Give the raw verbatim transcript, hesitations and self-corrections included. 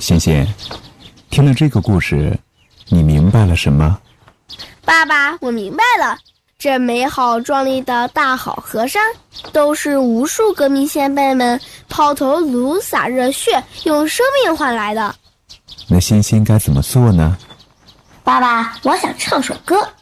欣欣，听了这个故事，你明白了什么？ 爸爸，我明白了，这美好壮丽的大好河山，都是无数革命先辈们抛头颅洒热血，用生命换来的。 那欣欣该怎么做呢？ 爸爸，我想唱首歌。